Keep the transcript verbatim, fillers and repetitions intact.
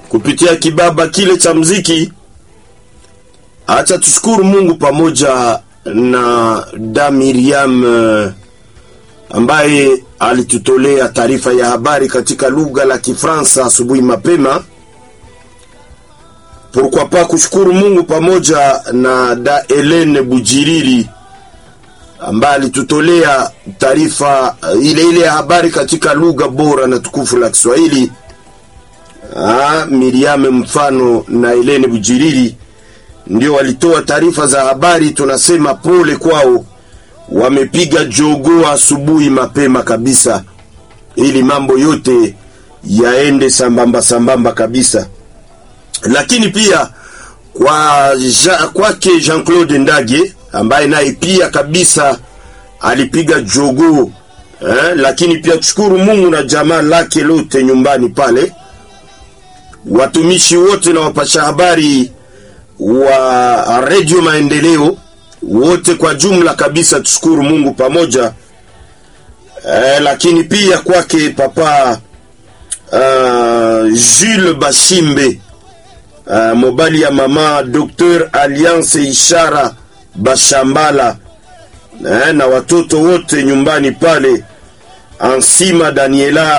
kupitia kibaba kile cha muziki. Acha tushukuru Mungu pamoja na da Miriam uh, ambaye alitutolea taarifa ya habari katika lugha la Kifaransa asubuhi mapema. Pourquoi pas kushukuru Mungu pamoja na da Helene Bujiriri ambaye alitutolea taarifa uh, ile ile ya habari katika lugha bora na tukufu la Kiswahili. Ah, Miriam mfano na Helene Bujiriri ndio walitoa taarifa za habari. Tunasema pole kwao, wamepiga jogo asubuhi mapema kabisa ili mambo yote yaende sambamba sambamba kabisa. Lakini pia kwa ja, kwake Jean-Claude Ndage ambaye naye pia kabisa alipiga jogo eh, lakini pia tushukuru Mungu na jamaa lake lote nyumbani pale, watumishi wote na wapasha habari wa Radio Maendeleo wote kwa jumla kabisa, tushukuru Mungu pamoja. Eh, lakini pia kwake papa uh, Jules Bashimbe uh, mobali ya mama Docteur Alliance Ishara Bashambala eh, na watoto wote nyumbani pale, Ansima Daniela